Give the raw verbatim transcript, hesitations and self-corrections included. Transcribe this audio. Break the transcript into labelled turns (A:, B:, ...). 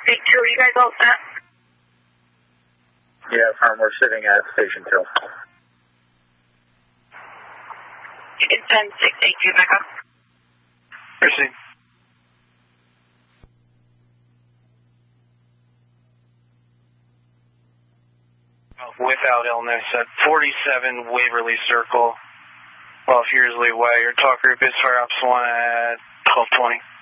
A: Big two, are you guys all set?
B: Yeah, firm, we're sitting at station two.
A: Chicken ten six eight two, back up.
C: Proceed. Without illness at forty-seven Waverly Circle, off Yearsley Way. Your talk group is Fire Ops one at twelve twenty.